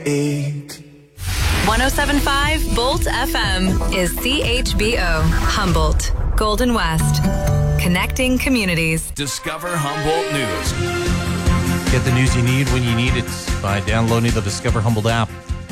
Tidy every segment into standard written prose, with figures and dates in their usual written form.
107.5 Bolt FM is CHBO, Humboldt, Golden West. Connecting communities. Discover Humboldt News. Get the news you need when you need it by downloading the Discover Humboldt app.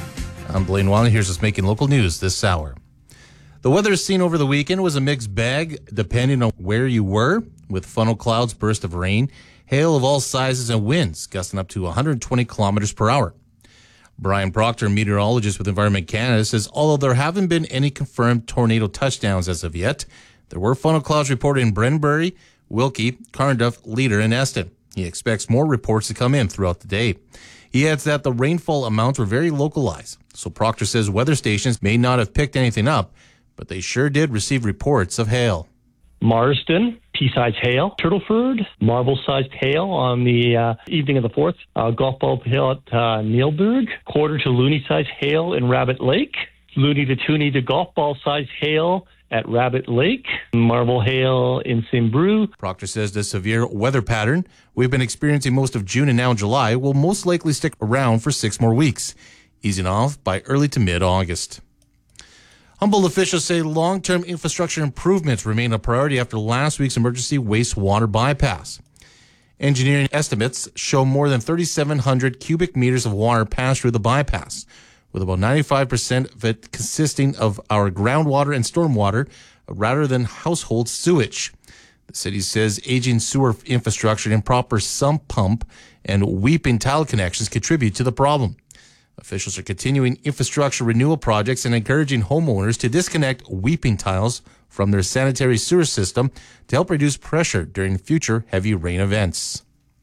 I'm Blaine Wiley. Here's what's making local news this hour. The weather seen over the weekend was a mixed bag depending on where you were, with funnel clouds, bursts of rain, hail of all sizes, and winds gusting up to 120 kilometers per hour. Brian Proctor, meteorologist with Environment Canada, says although there haven't been any confirmed tornado touchdowns as of yet, there were funnel clouds reported in Brenbury, Wilkie, Carnduff, Leader, and Eston. He expects more reports to come in throughout the day. He adds that the rainfall amounts were very localized, so Proctor says weather stations may not have picked anything up, but they sure did receive reports of hail. Marsden, pea-sized hail. Turtleford, marble-sized hail on the evening of the 4th. Golf ball hail at Neilburg. Quarter to loonie-sized hail in Rabbit Lake. Looney to toonie to golf ball-sized hail at Rabbit Lake. Marble hail in Simbrew. Proctor says the severe weather pattern we've been experiencing most of June and now July will most likely stick around for 6 more weeks, easing off by early to mid-August. Humboldt officials say long-term infrastructure improvements remain a priority after last week's emergency wastewater bypass. Engineering estimates show more than 3,700 cubic meters of water passed through the bypass, with about 95% of it consisting of our groundwater and stormwater rather than household sewage. The city says aging sewer infrastructure, improper sump pump, and weeping tile connections contribute to the problem. Officials are continuing infrastructure renewal projects and encouraging homeowners to disconnect weeping tiles from their sanitary sewer system to help reduce pressure during future heavy rain events.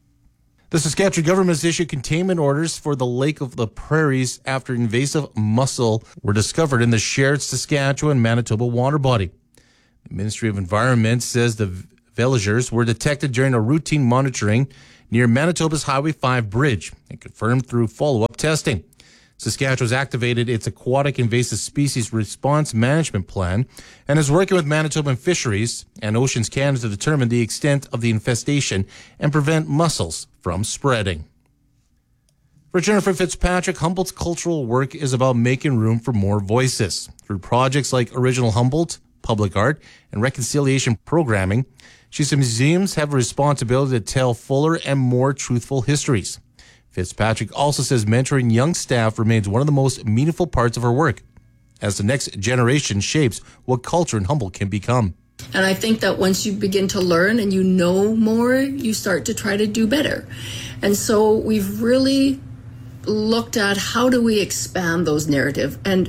The Saskatchewan government has issued containment orders for the Lake of the Prairies after invasive mussel were discovered in the shared Saskatchewan-Manitoba water body. The Ministry of Environment says the villagers were detected during a routine monitoring near Manitoba's Highway 5 bridge and confirmed through follow-up testing. Saskatchewan's activated its Aquatic Invasive Species Response Management Plan and is working with Manitoban Fisheries and Oceans Canada to determine the extent of the infestation and prevent mussels from spreading. For Jennifer Fitzpatrick, Humboldt's cultural work is about making room for more voices. Through projects like Original Humboldt, Public Art, and Reconciliation Programming, she says museums have a responsibility to tell fuller and more truthful histories. Fitzpatrick also says mentoring young staff remains one of the most meaningful parts of her work, as the next generation shapes what culture in Humboldt can become. And I think that once you begin to learn and you know more, you start to try to do better. And so we've really looked at how do we expand those narratives, and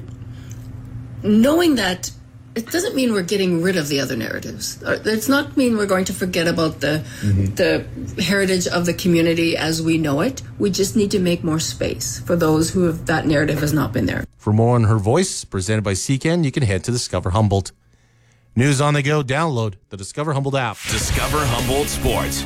knowing that it doesn't mean we're getting rid of the other narratives. It's not mean we're going to forget about the heritage of the community as we know it. We just need to make more space for those who have that narrative has not been there. For more on her voice, presented by CCAN, you can head to Discover Humboldt. News on the go, download the Discover Humboldt app. Discover Humboldt Sports.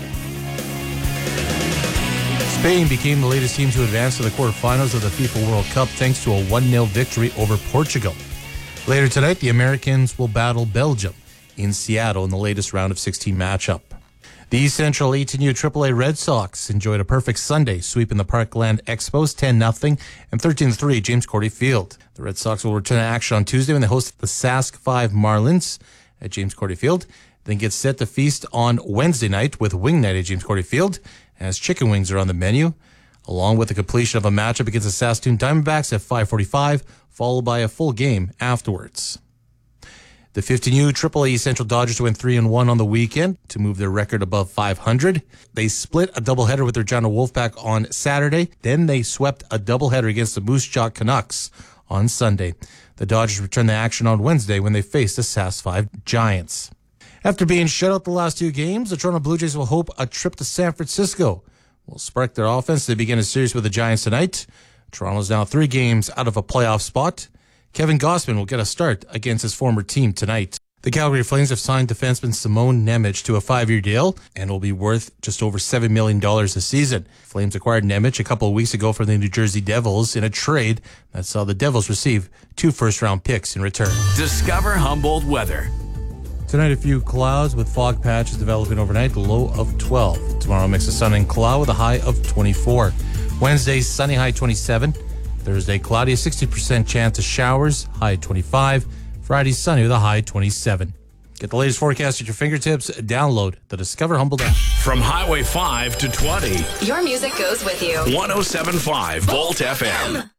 Spain became the latest team to advance to the quarterfinals of the FIFA World Cup thanks to a 1-0 victory over Portugal. Later tonight, the Americans will battle Belgium in Seattle in the latest round of 16 matchup. The East Central 18U AAA Red Sox enjoyed a perfect Sunday, sweeping the Parkland Expos 10-0 and 13-3 James Cordy Field. The Red Sox will return to action on Tuesday when they host the Sask 5 Marlins at James Cordy Field, then get set to feast on Wednesday night with Wing Night at James Cordy Field, as chicken wings are on the menu, along with the completion of a matchup against the Saskatoon Diamondbacks at 5:45, followed by a full game afterwards. The 15U AAA Central Dodgers went 3-1 on the weekend to move their record above 500. They split a doubleheader with their Regina Wolfpack on Saturday. Then they swept a doubleheader against the Moose Jaw Canucks on Sunday. The Dodgers return to action on Wednesday when they face the Sask 5 Giants. After being shut out the last 2 games, the Toronto Blue Jays will hope a trip to San Francisco will spark their offense. They begin a series with the Giants tonight. Toronto's now 3 games out of a playoff spot. Kevin Gossman will get a start against his former team tonight. The Calgary Flames have signed defenseman Simone Nemec to a 5-year deal and will be worth just over $7 million this season. Flames acquired Nemec a couple of weeks ago from the New Jersey Devils in a trade that saw the Devils receive 2 first-round picks in return. Discover Humboldt weather. Tonight, a few clouds with fog patches developing overnight, low of 12. Tomorrow, a mix of sun and cloud with a high of 24. Wednesday, sunny, high 27. Thursday, cloudy, 60% chance of showers, high 25. Friday, sunny with a high 27. Get the latest forecast at your fingertips. Download the Discover Humboldt app. From Highway 5 to 20. Your music goes with you. 107.5 Volt FM.